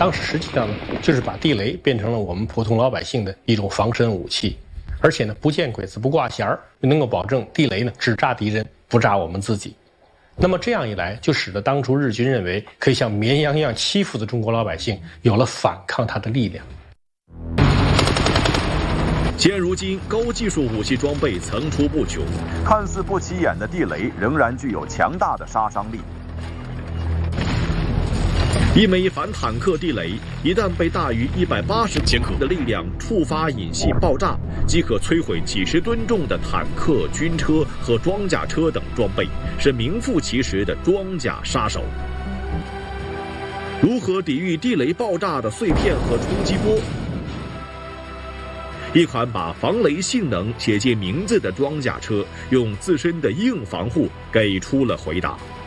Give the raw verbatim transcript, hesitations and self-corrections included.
当时实际上呢，就是把地雷变成了我们普通老百姓的一种防身武器，而且呢，不见鬼子不挂弦儿，能够保证地雷呢只炸敌人，不炸我们自己。那么这样一来，就使得当初日军认为可以像绵羊一样欺负的中国老百姓，有了反抗他的力量。 现如今，高技术武器装备层出不穷， 看似不起眼的地雷仍然具有强大的杀伤力。 一枚反坦克地雷一旦被大于一百八十千克的力量触发引系爆炸，即可摧毁几十吨重的坦克、军车和装甲车等装备，是名副其实的装甲杀手。如何抵御地雷爆炸的碎片和冲击波？一款把防雷性能写进名字的装甲车，用自身的硬防护给出了回答。